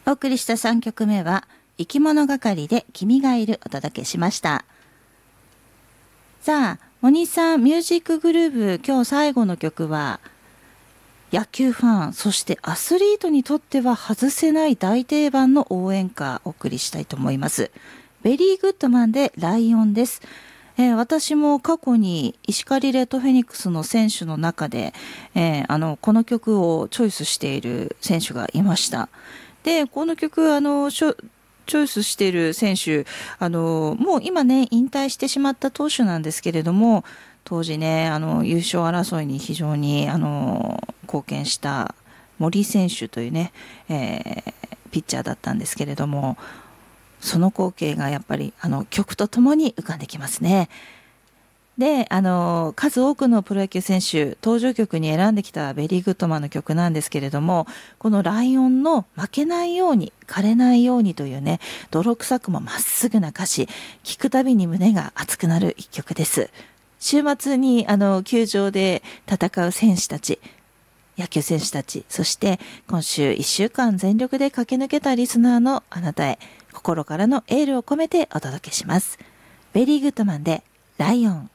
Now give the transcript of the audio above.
お送りした3曲目は生き物係で君がいるお届けしました。さあ、お兄さんミュージックグループ、今日最後の曲は野球ファン、そしてアスリートにとっては外せない大定番の応援歌をお送りしたいと思います。ベリーグッドマンでライオンです。私も過去に石狩レッドフェニックスの選手の中で、この曲をチョイスしている選手がいました。で、この曲チョイスしている選手、もう今ね引退してしまった投手なんですけれども、当時ね優勝争いに非常に貢献した森選手というね、ピッチャーだったんですけれども、その光景がやっぱり曲とともに浮かんできますね。で、数多くのプロ野球選手登場曲に選んできたベリーグッドマンの曲なんですけれども、このライオンの負けないように枯れないようにというね、泥臭くもまっすぐな歌詞、聞くたびに胸が熱くなる一曲です。週末に球場で戦う選手たち、野球選手たち、そして今週1週間全力で駆け抜けたリスナーのあなたへ、心からのエールを込めてお届けします。ベリーグッドマンでライオン。